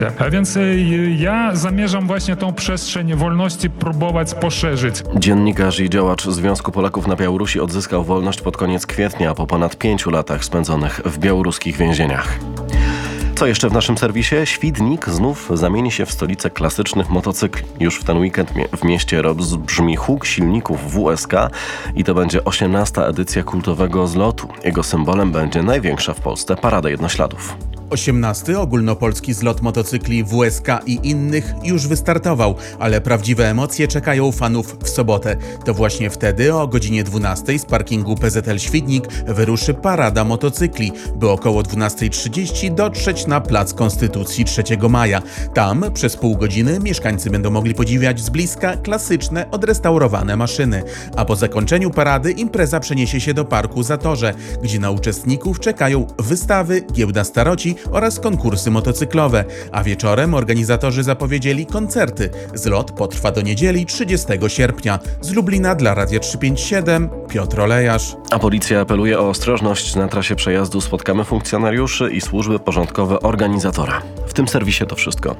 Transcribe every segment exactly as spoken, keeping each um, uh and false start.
A więc ja zamierzam właśnie tą przestrzeń wolności próbować poszerzyć. Dziennikarz i działacz Związku Polaków na Białorusi odzyskał wolność pod koniec kwietnia po ponad pięciu latach spędzonych w białoruskich więzieniach. Co jeszcze w naszym serwisie? Świdnik znów zamieni się w stolicę klasycznych motocykli. Już w ten weekend w mieście rozbrzmi huk silników W S K i to będzie osiemnasta edycja kultowego zlotu. Jego symbolem będzie największa w Polsce parada jednośladów. osiemnasty ogólnopolski zlot motocykli W S K i innych już wystartował, ale prawdziwe emocje czekają fanów w sobotę. To właśnie wtedy o godzinie dwunastej z parkingu P Z L Świdnik wyruszy parada motocykli, by około dwunasta trzydzieści dotrzeć na Plac Konstytucji trzeciego maja. Tam przez pół godziny mieszkańcy będą mogli podziwiać z bliska klasyczne, odrestaurowane maszyny. A po zakończeniu parady impreza przeniesie się do Parku Zatorze, gdzie na uczestników czekają wystawy, giełda staroci oraz konkursy motocyklowe, a wieczorem organizatorzy zapowiedzieli koncerty. Zlot potrwa do niedzieli trzydziestego sierpnia. Z Lublina dla Radia trzysta pięćdziesiąt siedem Piotr Olejarz. A policja apeluje o ostrożność na trasie przejazdu. Spotkamy funkcjonariuszy i służby porządkowe organizatora. W tym serwisie to wszystko.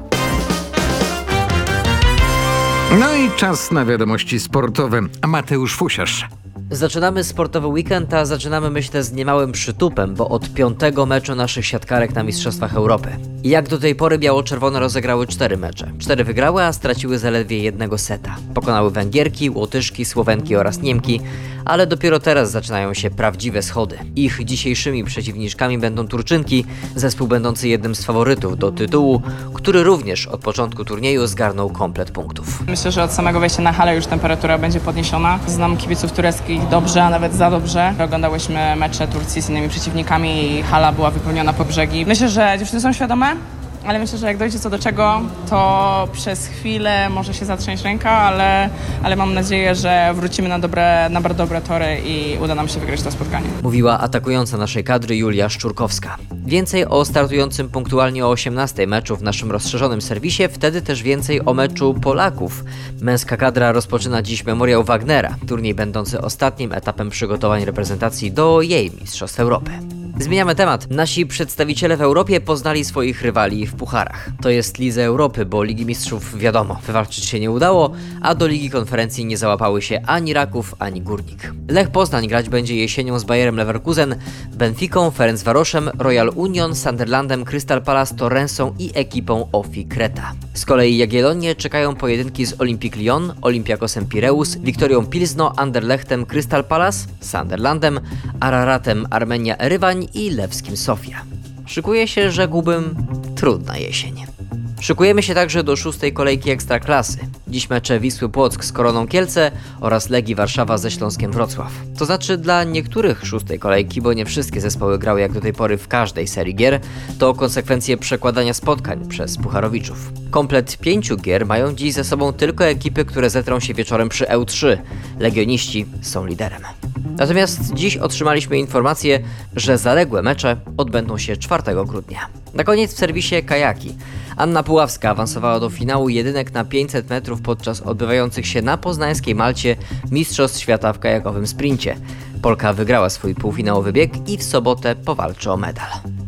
No i czas na wiadomości sportowe. Mateusz Fusiarz. Zaczynamy sportowy weekend, a zaczynamy myślę z niemałym przytupem, bo od piątego meczu naszych siatkarek na Mistrzostwach Europy. Jak do tej pory biało-czerwone rozegrały cztery mecze. Cztery wygrały, a straciły zaledwie jednego seta. Pokonały Węgierki, Łotyszki, Słowenki oraz Niemki, ale dopiero teraz zaczynają się prawdziwe schody. Ich dzisiejszymi przeciwniczkami będą Turczynki, zespół będący jednym z faworytów do tytułu, który również od początku turnieju zgarnął komplet punktów. Myślę, że od samego wejścia na halę już temperatura będzie podniesiona. Znam kibiców tureckich dobrze, a nawet za dobrze. Oglądałyśmy mecze Turcji z innymi przeciwnikami i hala była wypełniona po brzegi. Myślę, że dziewczyny są świadome, ale myślę, że jak dojdzie co do czego, to przez chwilę może się zatrząść ręka, ale, ale mam nadzieję, że wrócimy na dobre, na bardzo dobre tory i uda nam się wygrać to spotkanie. Mówiła atakująca naszej kadry Julia Szczurkowska. Więcej o startującym punktualnie o osiemnastej meczu w naszym rozszerzonym serwisie, wtedy też więcej o meczu Polaków. Męska kadra rozpoczyna dziś memoriał Wagnera, turniej będący ostatnim etapem przygotowań reprezentacji do jej Mistrzostw Europy. Zmieniamy temat. Nasi przedstawiciele w Europie poznali swoich rywali w pucharach. To jest Lidze Europy, bo Ligi Mistrzów wiadomo, wywalczyć się nie udało, a do Ligi Konferencji nie załapały się ani Raków, ani Górnik. Lech Poznań grać będzie jesienią z Bayerem Leverkusen, Benficą, Ferencvaroszem, Royal Union, Sunderlandem, Crystal Palace, Torrensą i ekipą Ofi Kreta. Z kolei Jagiellonię czekają pojedynki z Olympique Lyon, Olympiakosem Pireus, Wiktorią Pilzno, Anderlechtem, Crystal Palace, Sunderlandem, Araratem Armenia Erywań i Lewskim Sofia. Szykuje się, rzekłbym, trudna jesień. Szykujemy się także do szóstej kolejki Ekstraklasy. Dziś mecze Wisły Płock z Koroną Kielce oraz Legii Warszawa ze Śląskiem Wrocław. To znaczy dla niektórych szóstej kolejki, bo nie wszystkie zespoły grały jak do tej pory w każdej serii gier, to konsekwencje przekładania spotkań przez pucharowiczów. Komplet pięciu gier mają dziś ze sobą tylko ekipy, które zetrą się wieczorem przy E U trzy. Legioniści są liderem. Natomiast dziś otrzymaliśmy informację, że zaległe mecze odbędą się czwartego grudnia. Na koniec w serwisie kajaki. Anna Puławska awansowała do finału jedynek na pięćset metrów podczas odbywających się na poznańskiej Malcie Mistrzostw Świata w kajakowym sprincie. Polka wygrała swój półfinałowy bieg i w sobotę powalczy o medal.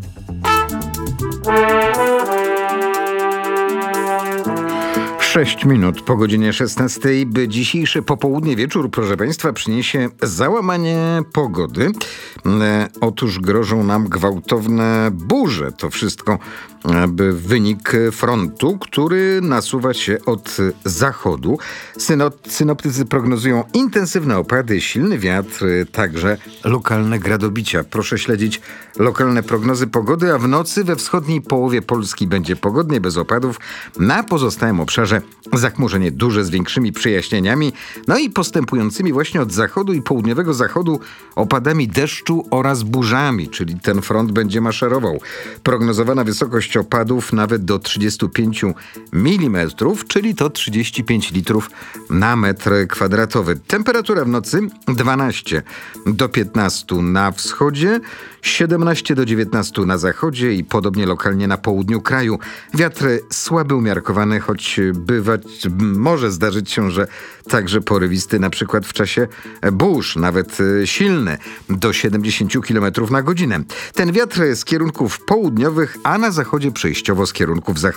Sześć minut po godzinie szesnastej, by dzisiejszy popołudnie wieczór, proszę Państwa, przyniesie załamanie pogody. E, otóż grożą nam gwałtowne burze. To wszystko by wynik frontu, który nasuwa się od zachodu. Synop- synoptycy prognozują intensywne opady, silny wiatr, także lokalne gradobicia. Proszę śledzić lokalne prognozy pogody, a w nocy we wschodniej połowie Polski będzie pogodnie, bez opadów. Na pozostałym obszarze zachmurzenie duże z większymi przejaśnieniami, no i postępującymi właśnie od zachodu i południowego zachodu opadami deszczu oraz burzami, czyli ten front będzie maszerował. Prognozowana wysokość opadów nawet do trzydziestu pięciu milimetrów, czyli to trzydzieści pięć litrów na metr kwadratowy. Temperatura w nocy dwanaście do piętnastu na wschodzie, siedemnaście do dziewiętnastu na zachodzie i podobnie lokalnie na południu kraju. Wiatr słaby, umiarkowany, choć bywać może zdarzyć się, że także porywisty, na przykład w czasie burz, nawet silny, do siedemdziesięciu kilometrów na godzinę. Ten wiatr z kierunków południowych, a na zachodzie zachodzie, przejściowo z kierunków zachodnich.